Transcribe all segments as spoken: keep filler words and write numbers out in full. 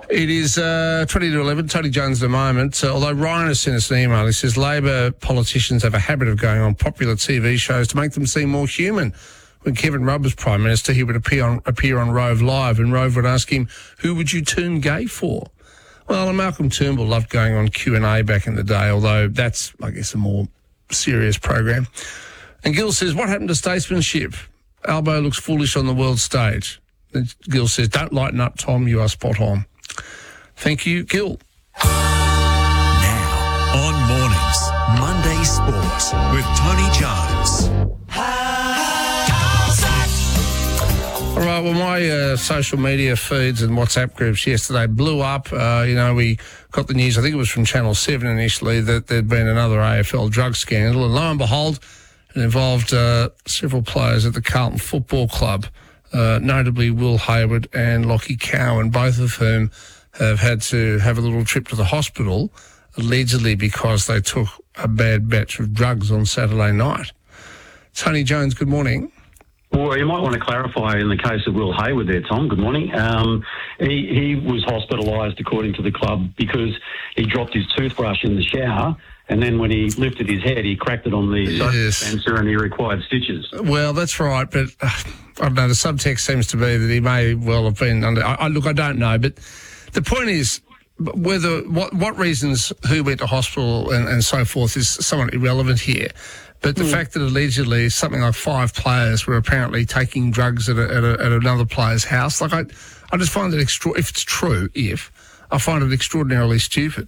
It is uh, twenty to eleven, Tony Jones at the moment. Uh, although Ryan has sent us an email, he says Labor politicians have a habit of going on popular T V shows to make them seem more human. When Kevin Rudd was Prime Minister, he would appear on, appear on Rove Live, and Rove would ask him, who would you turn gay for? Well, Malcolm Turnbull loved going on Q and A back in the day, although that's, I guess, a more serious program. And Gil says, what happened to statesmanship? Albo looks foolish on the world stage. And Gil says, don't lighten up, Tom, you are spot on. Thank you, Gil. Now, on Mornings, Monday Sports with Tony Jones. All right, well, my uh, social media feeds and WhatsApp groups yesterday blew up. Uh, you know, we got the news, I think it was from Channel seven initially, that there'd been another A F L drug scandal. And lo and behold, it involved uh, several players at the Carlton Football Club, uh, notably Will Hayward and Lockie Cowan, both of whom have had to have a little trip to the hospital, allegedly because they took a bad batch of drugs on Saturday night. Tony Jones, good morning. Well, you might want to clarify in the case of Will Hayward there, Tom. Good morning. Um, he, he was hospitalised, according to the club, because he dropped his toothbrush in the shower, and then when he lifted his head, he cracked it on the soap Yes. dispenser and he required stitches. Well, that's right, but uh, I don't know, the subtext seems to be that he may well have been under... I, I, look, I don't know, but the point is whether what, what reasons, who went to hospital and, and so forth is somewhat irrelevant here. But the mm. fact that allegedly something like five players were apparently taking drugs at, a, at, a, at another player's house, like I, I just find it extra. If it's true, if I find it extraordinarily stupid.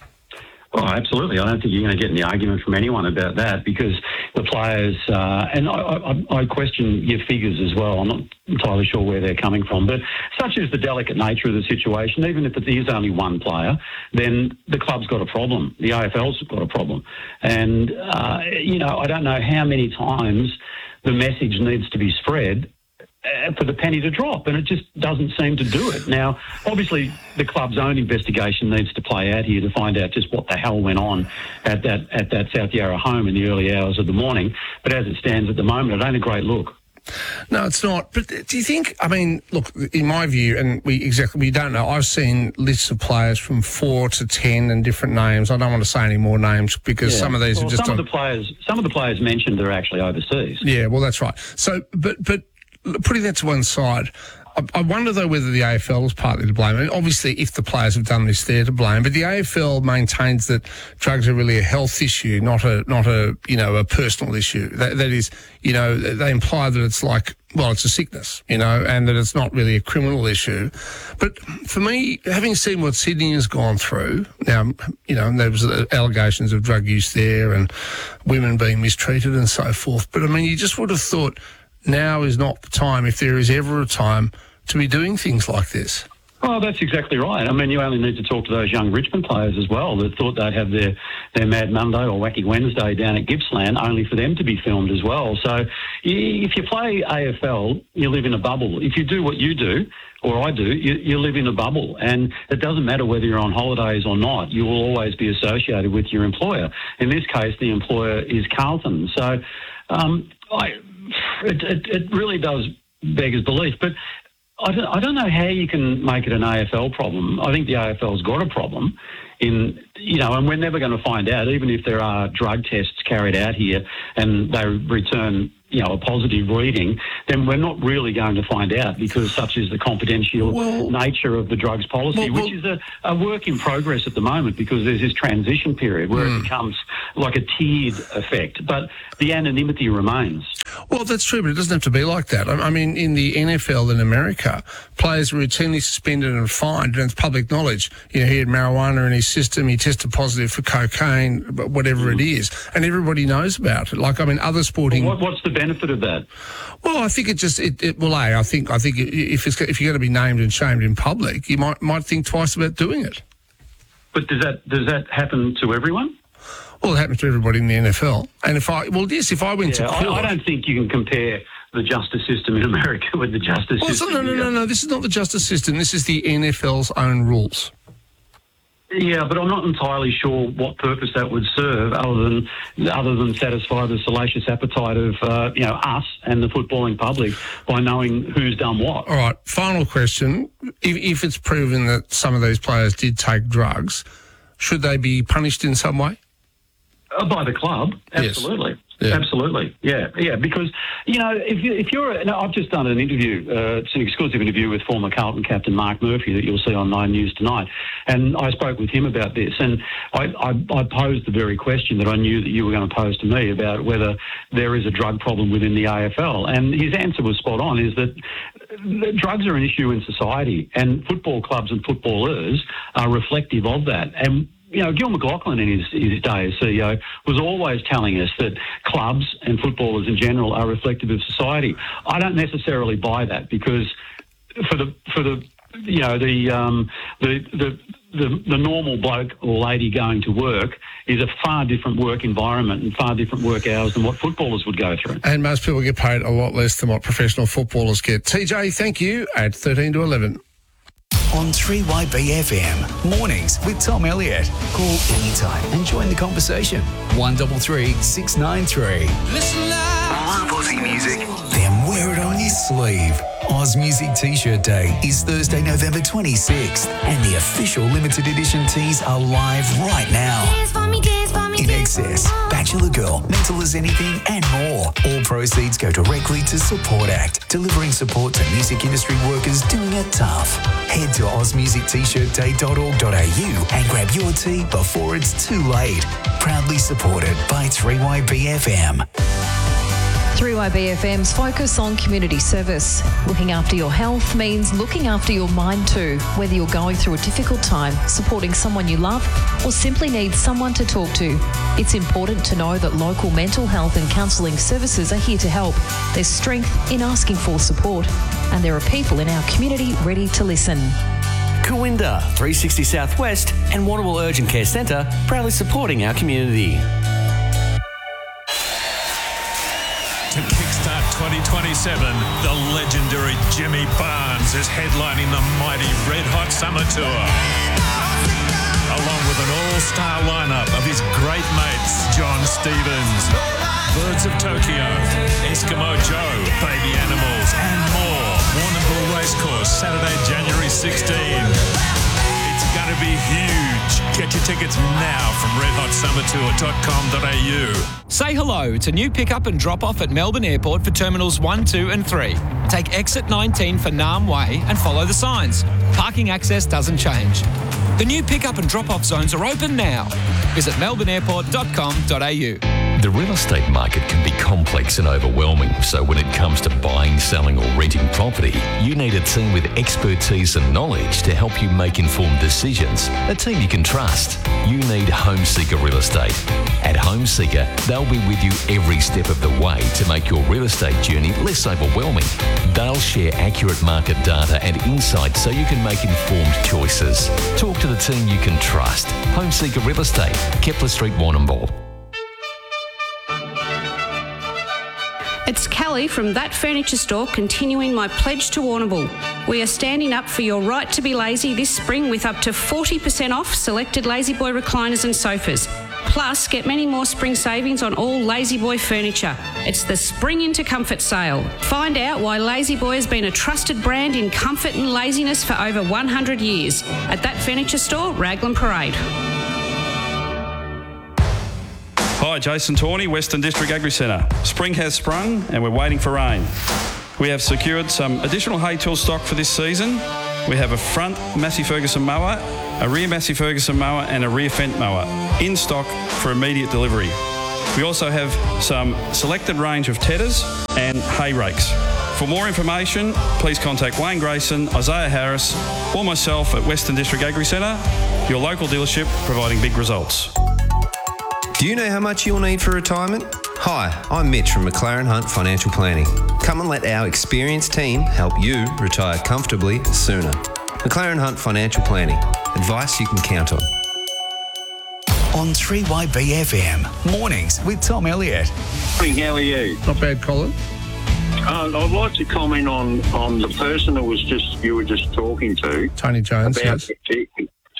Oh, absolutely. I don't think you're going to get any argument from anyone about that, because the players, uh, and I, I, I question your figures as well. I'm not entirely sure where they're coming from, but such is the delicate nature of the situation. Even if it is only one player, then the club's got a problem. The A F L's got a problem. And, uh, you know, I don't know how many times the message needs to be spread for the penny to drop, and it just doesn't seem to do it. Now, obviously, the club's own investigation needs to play out here to find out just what the hell went on at that at that South Yarra home in the early hours of the morning. But as it stands at the moment, it ain't a great look. No, it's not. But do you think, I mean, look, in my view, and we exactly, we don't know, I've seen lists of players from four to ten and different names. I don't want to say any more names because yeah. some of these well, are just... Some on, of the players, some of the players mentioned are actually overseas. Yeah, well, that's right. So, but, but, putting that to one side, I, I wonder, though, whether the A F L is partly to blame. And obviously, if the players have done this, they're to blame. But the A F L maintains that drugs are really a health issue, not a, not a, you know, a personal issue. That, that is, you know, they imply that it's like, well, it's a sickness, you know, and that it's not really a criminal issue. But for me, having seen what Sydney has gone through, now, you know, there was allegations of drug use there and women being mistreated and so forth. But, I mean, you just would have thought now is not the time, if there is ever a time, to be doing things like this. Oh, that's exactly right. I mean, you only need to talk to those young Richmond players as well that thought they'd have their, their Mad Monday or Wacky Wednesday down at Gippsland, only for them to be filmed as well. So if you play A F L, you live in a bubble. If you do what you do, or I do, you, you live in a bubble. And it doesn't matter whether you're on holidays or not, you will always be associated with your employer. In this case, the employer is Carlton. So um, I... It, it, it really does beggars belief, but I don't, I don't know how you can make it an A F L problem. I think the A F L's got a problem in, you know, and we're never going to find out, even if there are drug tests carried out here and they return, you know, a positive reading, then we're not really going to find out, because such is the confidential well, nature of the drugs policy, well, which well, is a, a work in progress at the moment, because there's this transition period where mm. it becomes like a tiered effect, but the anonymity remains. Well, that's true, but it doesn't have to be like that. I mean, in the N F L in America, players are routinely suspended and fined, and it's public knowledge. You know, he had marijuana in his system, he tested positive for cocaine, whatever mm. it is, and everybody knows about it. Like, I mean, other sporting... Well, what, what's the benefit of that? Well, I think it just... It, it, well, A, I think, I think if, it's, if you're going to be named and shamed in public, you might might think twice about doing it. But does that does that happen to everyone? Well, it happens to everybody in the N F L. And if I... Well, yes, if I went yeah, to court... I, I don't think you can compare the justice system in America with the justice well, system no, no, here. no, no. This is not the justice system. This is the N F L's own rules. Yeah, but I'm not entirely sure what purpose that would serve, other than other than satisfy the salacious appetite of uh, you know us and the footballing public by knowing who's done what. All right, final question. If, if it's proven that some of these players did take drugs, should they be punished in some way? Uh, by the club, absolutely. Yes. Yeah. Absolutely, yeah, yeah. Because you know, if you if you're, no, I've just done an interview. Uh, it's an exclusive interview with former Carlton captain Mark Murphy that you'll see on Nine News tonight, and I spoke with him about this. And I, I, I posed the very question that I knew that you were going to pose to me about whether there is a drug problem within the A F L. And his answer was spot on: is that drugs are an issue in society, and football clubs and footballers are reflective of that. And you know, Gil McLachlan in his, his day as C E O was always telling us that clubs and footballers in general are reflective of society. I don't necessarily buy that, because for the for the you know the um, the, the the the normal bloke or lady going to work is a far different work environment and far different work hours than what footballers would go through. And most people get paid a lot less than what professional footballers get. T J, thank you. At thirteen to eleven. On three Y B F M, mornings with Tom Elliott. Call anytime and join the conversation. one three three, six nine three. Listen loud. Love Aussie music? Then wear it on your sleeve. Oz Music T-shirt Day is Thursday, November twenty-sixth, and the official limited edition tees are live right now. Dance for me, dance for me, In Excess, Bachelor Girl, Mental as Anything, and more. All proceeds go directly to Support Act, delivering support to music industry workers doing it tough. Head to oz music t shirt day dot org dot a u and grab your tee before it's too late. Proudly supported by three Y B F M. three Y B F M's focus on community service. Looking after your health means looking after your mind too. Whether you're going through a difficult time, supporting someone you love, or simply need someone to talk to, it's important to know that local mental health and counselling services are here to help. There's strength in asking for support, and there are people in our community ready to listen. Corinda, three sixty South West and Warrnambool Urgent Care Centre, proudly supporting our community. To kickstart twenty twenty-seven, the legendary Jimmy Barnes is headlining the mighty Red Hot Summer Tour, along with an all-star lineup of his great mates, John Stevens, Birds of Tokyo, Eskimo Joe, Baby Animals, and more. Warrnambool Racecourse, Saturday, January sixteenth. It's going to be huge. Get your tickets now from red hot summer tour dot com dot a u. Say hello to new pick-up and drop-off at Melbourne Airport for Terminals one, two and three. Take exit nineteen for Naarm Way and follow the signs. Parking access doesn't change. The new pick-up and drop-off zones are open now. Visit melbourne airport dot com dot a u. The real estate market can be complex and overwhelming, so when it comes to buying, selling or renting property, you need a team with expertise and knowledge to help you make informed decisions, a team you can trust. You need Homeseeker Real Estate. At Homeseeker, they'll be with you every step of the way to make your real estate journey less overwhelming. They'll share accurate market data and insights so you can make informed choices. Talk to the team you can trust. Homeseeker Real Estate, Kepler Street, Warrnambool. It's Kelly from That Furniture Store, continuing my pledge to Warrnambool. We are standing up for your right to be lazy this spring with up to forty percent off selected Lazy Boy recliners and sofas. Plus, get many more spring savings on all Lazy Boy furniture. It's the Spring into Comfort sale. Find out why Lazy Boy has been a trusted brand in comfort and laziness for over one hundred years. At That Furniture Store, Raglan Parade. Hi, Jason Tawney, Western District Agri Centre. Spring has sprung and we're waiting for rain. We have secured some additional hay tool stock for this season. We have a front Massey Ferguson mower, a rear Massey Ferguson mower and a rear Fendt mower in stock for immediate delivery. We also have some selected range of tedders and hay rakes. For more information, please contact Wayne Grayson, Isaiah Harris or myself at Western District Agri Centre, your local dealership providing big results. Do you know how much you'll need for retirement? Hi, I'm Mitch from McLaren Hunt Financial Planning. Come and let our experienced team help you retire comfortably sooner. McLaren Hunt Financial Planning. Advice you can count on. On three Y B F M, mornings with Tom Elliott. How are you? Not bad, Colin. Uh, I'd like to comment on, on the person that was just you were just talking to. Tony Jones, about yes. the,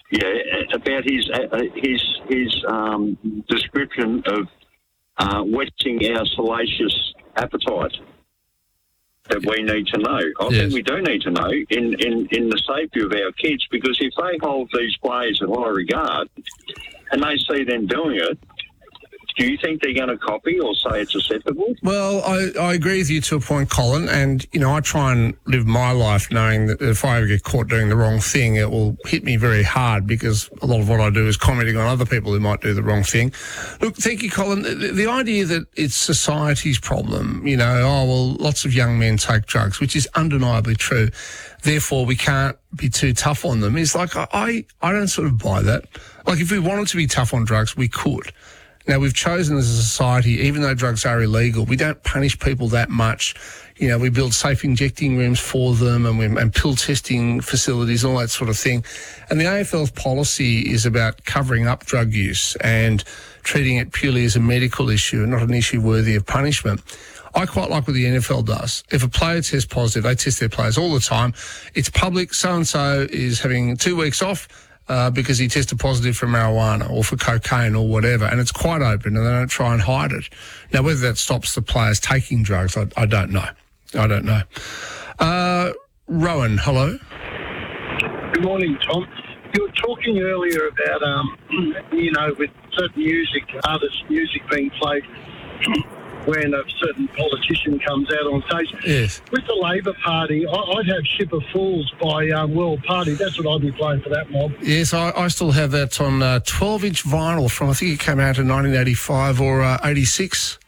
Yeah, about his uh, his his um, description of uh, whetting our salacious appetite that we need to know. I Yes. think we do need to know in, in, in the safety of our kids, because if they hold these players in high regard and they see them doing it, do you think they're going to copy or say it's acceptable? Well, I, I agree with you to a point, Colin, and, you know, I try and live my life knowing that if I ever get caught doing the wrong thing, it will hit me very hard, because a lot of what I do is commenting on other people who might do the wrong thing. Look, thank you, Colin. The, the idea that it's society's problem, you know, oh, well, lots of young men take drugs, which is undeniably true, therefore we can't be too tough on them, is like, I, I, I don't sort of buy that. Like, if we wanted to be tough on drugs, we could. Now, we've chosen as a society, even though drugs are illegal, we don't punish people that much. You know, we build safe injecting rooms for them, and, we, and pill testing facilities, all that sort of thing. And the A F L's policy is about covering up drug use and treating it purely as a medical issue and not an issue worthy of punishment. I quite like what the N F L does. If a player tests positive, they test their players all the time. It's public. So-and-so is having two weeks off Uh, because he tested positive for marijuana or for cocaine or whatever, and it's quite open, and they don't try and hide it. Now, whether that stops the players taking drugs, I, I don't know. I don't know. Uh, Rowan, hello. Good morning, Tom. You were talking earlier about, um, you know, with certain music, artists' music being played when a certain politician comes out on stage. Yes. With the Labor Party, I- I'd have Ship of Fools by um, World Party. That's what I'd be playing for that mob. Yes, I, I still have that on uh, twelve-inch vinyl from, I think it came out in nineteen eighty-five or uh, eighty-six.